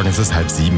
Morgen, es ist 6:30.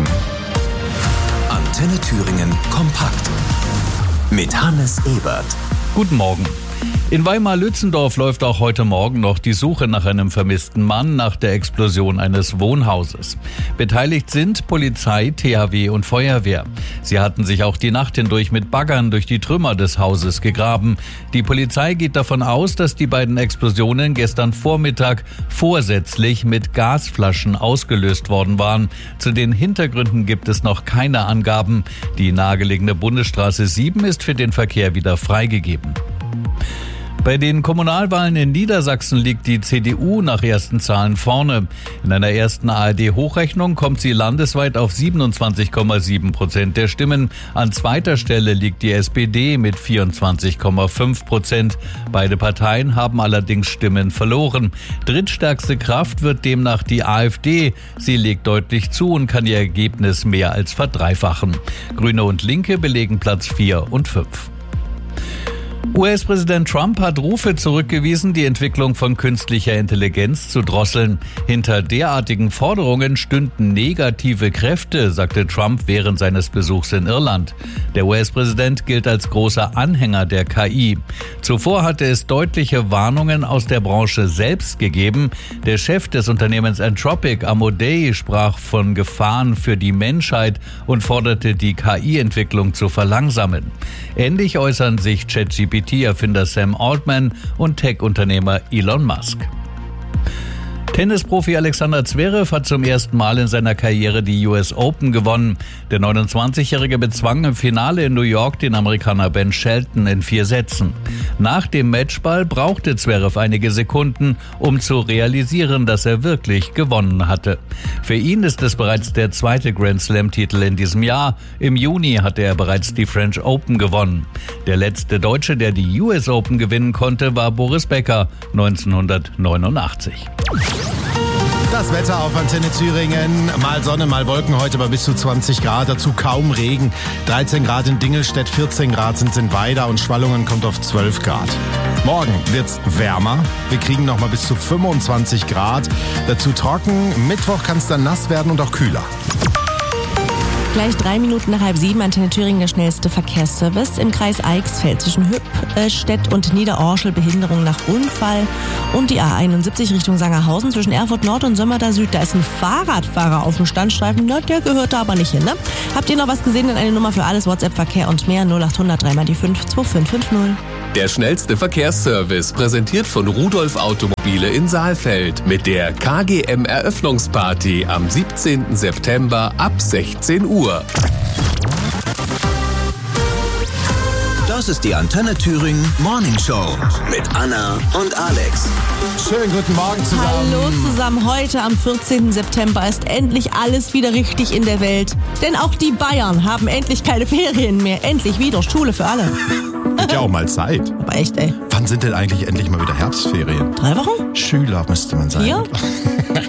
Antenne Thüringen kompakt mit Hannes Ebert. Guten Morgen. In Weimar-Lützelndorf läuft auch heute Morgen noch die Suche nach einem vermissten Mann nach der Explosion eines Wohnhauses. Beteiligt sind Polizei, THW und Feuerwehr. Sie hatten sich auch die Nacht hindurch mit Baggern durch die Trümmer des Hauses gegraben. Die Polizei geht davon aus, dass die beiden Explosionen gestern Vormittag vorsätzlich mit Gasflaschen ausgelöst worden waren. Zu den Hintergründen gibt es noch keine Angaben. Die nahegelegene Bundesstraße 7 ist für den Verkehr wieder freigegeben. Bei den Kommunalwahlen in Niedersachsen liegt die CDU nach ersten Zahlen vorne. In einer ersten ARD-Hochrechnung kommt sie landesweit auf 27,7% der Stimmen. An zweiter Stelle liegt die SPD mit 24,5%. Beide Parteien haben allerdings Stimmen verloren. Drittstärkste Kraft wird demnach die AfD. Sie legt deutlich zu und kann ihr Ergebnis mehr als verdreifachen. Grüne und Linke belegen Platz 4 und 5. US-Präsident Trump hat Rufe zurückgewiesen, die Entwicklung von künstlicher Intelligenz zu drosseln. Hinter derartigen Forderungen stünden negative Kräfte, sagte Trump während seines Besuchs in Irland. Der US-Präsident gilt als großer Anhänger der KI. Zuvor hatte es deutliche Warnungen aus der Branche selbst gegeben. Der Chef des Unternehmens Anthropic, Amodei, sprach von Gefahren für die Menschheit und forderte, die KI-Entwicklung zu verlangsamen. Ähnlich äußern sich ChatGPT-Erfinder Sam Altman und Tech-Unternehmer Elon Musk. Tennisprofi Alexander Zverev hat zum ersten Mal in seiner Karriere die US Open gewonnen. Der 29-Jährige bezwang im Finale in New York den Amerikaner Ben Shelton in 4 Sätzen. Nach dem Matchball brauchte Zverev einige Sekunden, um zu realisieren, dass er wirklich gewonnen hatte. Für ihn ist es bereits der zweite Grand-Slam-Titel in diesem Jahr. Im Juni hatte er bereits die French Open gewonnen. Der letzte Deutsche, der die US Open gewinnen konnte, war Boris Becker 1989. Das Wetter auf Antenne Thüringen, mal Sonne, mal Wolken, heute bei bis zu 20 Grad, dazu kaum Regen. 13 Grad in Dingelstedt, 14 Grad sind es in Weida und Schwallungen kommt auf 12 Grad. Morgen wird's wärmer, wir kriegen noch mal bis zu 25 Grad, dazu trocken, Mittwoch kann es dann nass werden und auch kühler. Gleich 3 Minuten nach 6:30, Antenne Thüringen, der schnellste Verkehrsservice. Im Kreis Eichsfeld zwischen Hüppstedt und Niederorschel Behinderung nach Unfall. Und die A71 Richtung Sangerhausen zwischen Erfurt Nord und Sömmerda Süd. Da ist ein Fahrradfahrer auf dem Standstreifen, der gehört da aber nicht hin. Ne? Habt ihr noch was gesehen? Dann eine Nummer für alles, WhatsApp, Verkehr und mehr, 0800 3 mal die 5 2550. Der schnellste Verkehrsservice, präsentiert von Rudolf Automobile in Saalfeld mit der KGM-Eröffnungsparty am 17. September ab 16 Uhr. Das ist die Antenne Thüringen Morning Show mit Anna und Alex. Schönen guten Morgen zusammen. Hallo zusammen, heute am 14. September ist endlich alles wieder richtig in der Welt. Denn auch die Bayern haben endlich keine Ferien mehr. Endlich wieder Schule für alle. Wird ja auch mal Zeit. Aber echt, ey. Wann sind denn eigentlich endlich mal wieder Herbstferien? 3 Wochen? Schüler müsste man sein. 4?